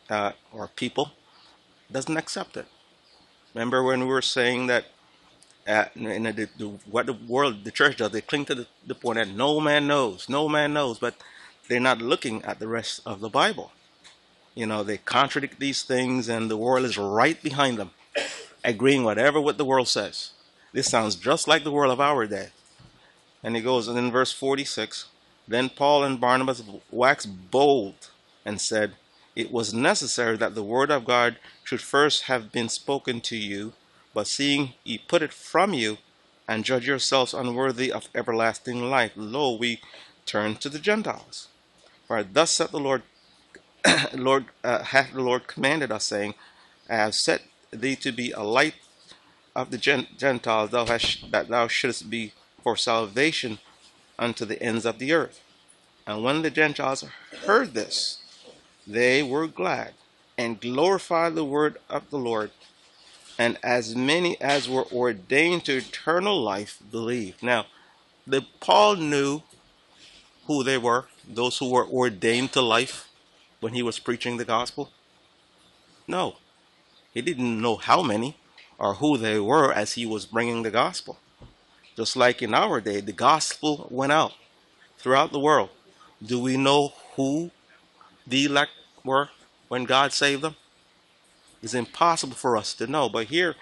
or people doesn't accept it. Remember when we were saying that what the world, the church does, they cling to the point that no man knows, but they're not looking at the rest of the Bible. They contradict these things, and the world is right behind them, agreeing whatever what the world says. This sounds just like the world of our day. And he goes, and in verse 46, then Paul and Barnabas waxed bold and said, it was necessary that the word of God should first have been spoken to you, but seeing ye put it from you, and judge yourselves unworthy of everlasting life, lo, we turn to the Gentiles. For thus saith the Lord, hath the Lord commanded us, saying, I have set thee to be a light of the Gentiles, that thou shouldest be for salvation unto the ends of the earth. And when the Gentiles heard this, they were glad and glorified the word of the Lord. And as many as were ordained to eternal life believed. Now, Paul knew who they were, those who were ordained to life when he was preaching the gospel? No, he didn't know how many or who they were as he was bringing the gospel. Just like in our day, the gospel went out throughout the world. Do we know who the elect were when God saved them? It's impossible for us to know. But here,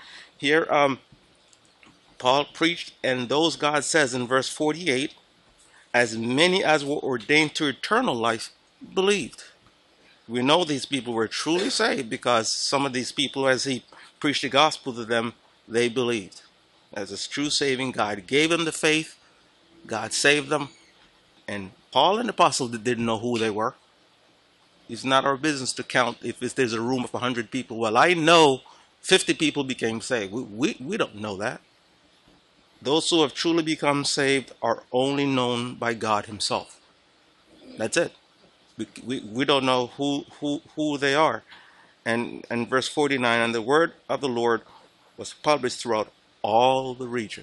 Paul preached, and those God says in verse 48, as many as were ordained to eternal life believed. We know these people were truly saved because some of these people, as he preached the gospel to them, they believed. As a true saving, God gave them the faith, God saved them, and Paul and the apostles didn't know who they were. It's not our business to count if there's a room of 100 people. Well, I know 50 people became saved. We don't know that. Those who have truly become saved are only known by God himself. That's it. We don't know who they are. And verse 49, and the word of the Lord was published throughout all the region.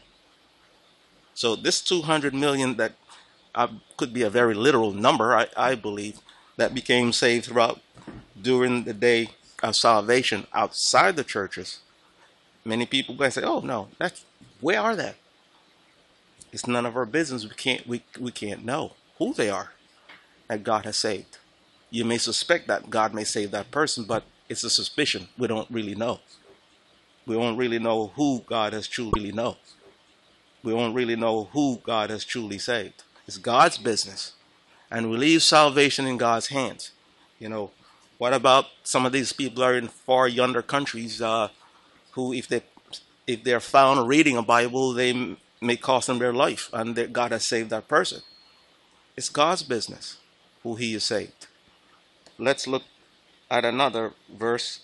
So this 200 million that could be a very literal number, I believe, that became saved throughout during the day of salvation outside the churches. Many people going to say, oh no, where are they? It's none of our business. We can't know who they are that God has saved. You may suspect that God may save that person, but it's a suspicion. We don't really know. We won't really know who God has truly know. We won't really know who God has truly saved. It's God's business. And we leave salvation in God's hands. What about some of these people are in far yonder countries who, if they're found reading a Bible, they may cost them their life, and that God has saved that person. It's God's business who he has saved. Let's look at another verse.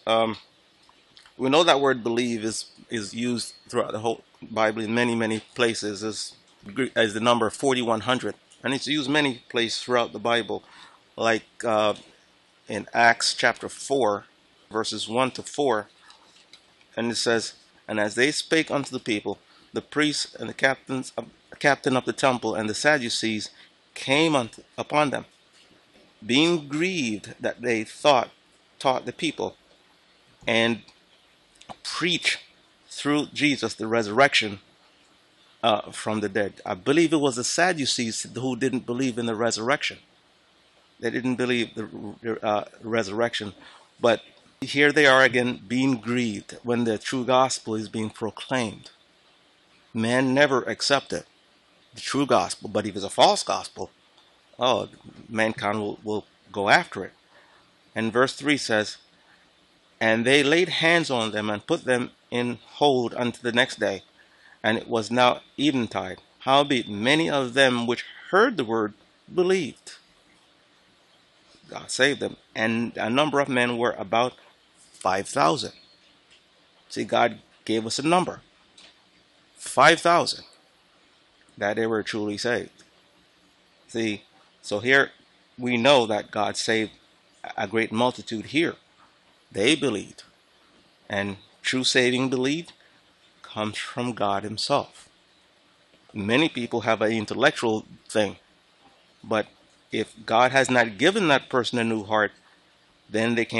We know that word believe is used throughout the whole Bible in many places as the number 4100, and it's used many places throughout the Bible, like in Acts chapter 4 verses 1 to 4, and it says, and as they spake unto the people, the priests and the captain of the temple and the Sadducees came upon them, being grieved that they taught the people and preach through Jesus the resurrection from the dead. I believe it was the Sadducees who didn't believe in the resurrection. They didn't believe the resurrection. But here they are again being grieved when the true gospel is being proclaimed. Man never accepted the true gospel, but if it's a false gospel, mankind will go after it. And verse 3 says, and they laid hands on them and put them in hold unto the next day. And it was now eventide. Howbeit many of them which heard the word believed. God saved them. And a number of men were about 5,000. See, God gave us a number. 5,000. That they were truly saved. See, so here we know that God saved a great multitude here. They believed. And true saving belief comes from God himself. Many people have an intellectual thing, but if God has not given that person a new heart, then they can't